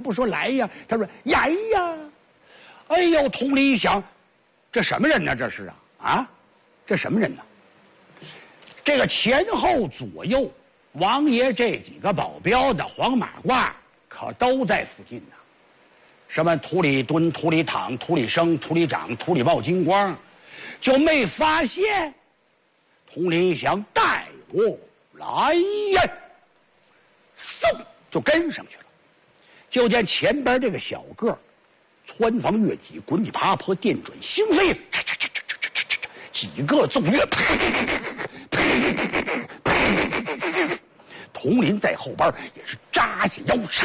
不说来呀？他说来呀！哎呦，佟林一想，这什么人呢？这是啊啊，这什么人呢？这个前后左右，王爷这几个保镖的黄马褂可都在附近呢。什么土里蹲、土里躺、土里生、土里长、土里冒金光，就没发现。佟林一想，带我来呀！嗖就跟上去了。就见前边这个小个穿房越脊，滚起爬坡，电转星飞，几个奏乐，佟林在后边也是扎下腰，杀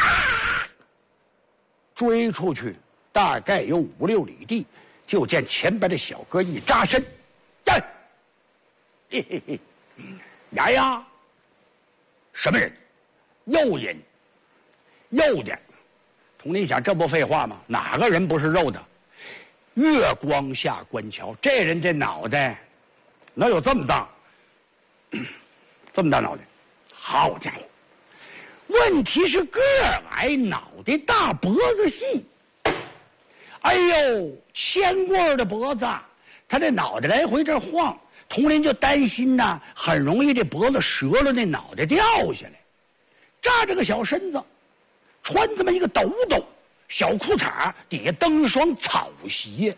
追出去，大概有5、6里地，就见前边的小哥一扎身，呀，嘿嘿嘿，来呀！什么人？肉人，肉的。佟林想，这不废话吗？哪个人不是肉的？月光下观瞧，这人这脑袋能有这么大，这么大脑袋，好家伙！问题是个矮，脑袋大，脖子细。哎呦，铅棍的脖子，他这脑袋来回这晃，佟林就担心呐，很容易这脖子折了，那脑袋掉下来。扎着个小身子，穿这么一个斗斗小裤衩，底下蹬一双草鞋，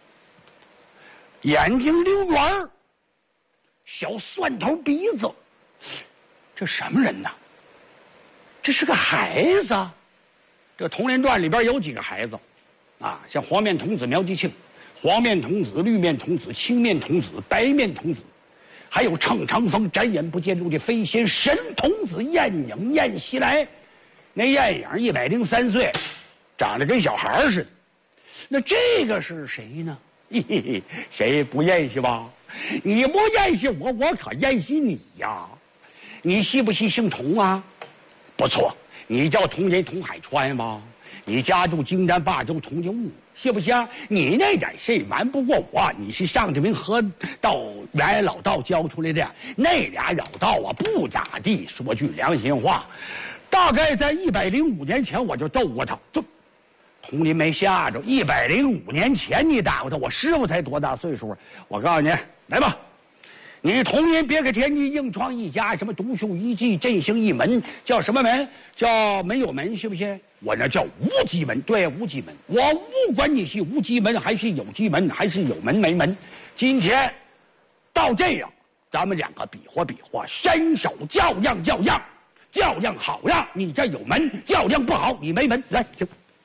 眼睛溜圆，小蒜头鼻子，这什么人呢？这是个孩子。这《童林传》里边有几个孩子啊，像黄面童子苗继庆、黄面童子、绿面童子、青面童子、白面童子，还有乘长风展眼不见路的飞仙神童子晏影晏袭来。那晏影103岁，长得跟小孩似的。那这个是谁呢？嘿嘿嘿，谁不认识吧？你不认识我，我可认识你呀。你信不信姓童啊？不错，你叫童人童海川吗？你家住京丹霸州同济坞，信不信？你那点事瞒不过我。你是上这名河道原老道教出来的，那俩老道啊不咋地。说句良心话，大概在105年前我就斗过他。就佟林没吓着，105年前你打过他，我师傅才多大岁数啊？我告诉你，来吧。你童年别克天地硬创一家，什么独树一技振兴一门，叫什么门？叫没有门，信不信？我那叫无极门，对，无极门。我不管你是无极门还是有极门，还是有门没门。今天到这样，咱们两个比划比划，伸手较量较量，较量好了你这有门，较量不好你没门。来，行。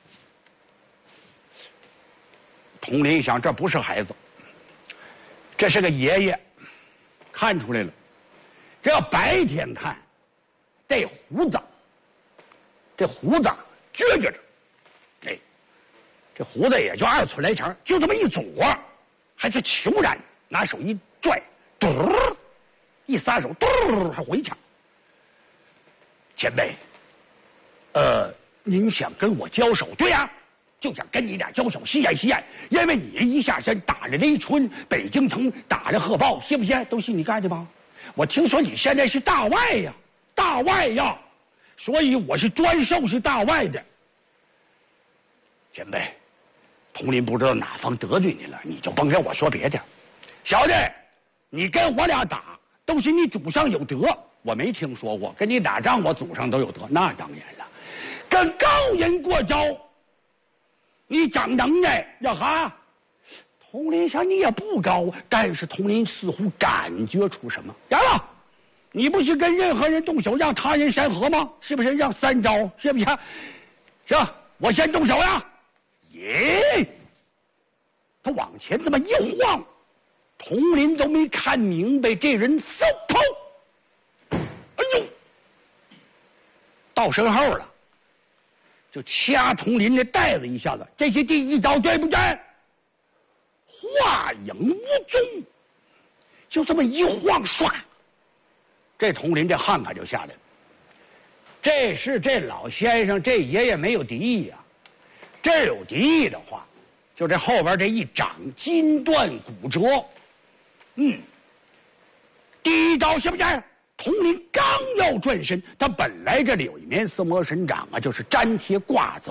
佟林一想，这不是孩子，这是个爷爷。看出来了，这要白天看，这胡子撅撅着，哎，这胡子也就2寸来长，就这么一左，还是虬髯，拿手一拽，嘟，一撒手，嘟，还回抢。前辈，您想跟我交手？对呀，就想跟你俩交手，戏演戏演，因为你一下山打了雷春，北京城打了贺报，信不信？都是你干的吧？我听说你现在是大外呀，大外呀，所以我是专授是大外的。前辈，佟林不知道哪方得罪你了，你就甭跟我说别的。小子，你跟我俩打，都是你祖上有德，我没听说过跟你打仗我祖上都有德，那当然了。跟高人过招，你长能耐呀哈！佟林想你也不高，但是佟林似乎感觉出什么。来了，你不是跟任何人动手让他人山河吗？是不是让3招？是不是？行，我先动手呀！耶！他往前这么一晃，佟林都没看明白这人嗖砰！哎呦，到身后了。就掐佟林的带子一下子，这是第1招，对不对？化影无踪，就这么一晃，唰，这佟林这汗可就下来了。这是这老先生，这爷爷没有敌意呀。这有敌意的话，就这后边这一掌筋断骨折。第1招行不行？佟林刚要转身，他本来这里有一面四魔神掌啊，就是粘贴挂走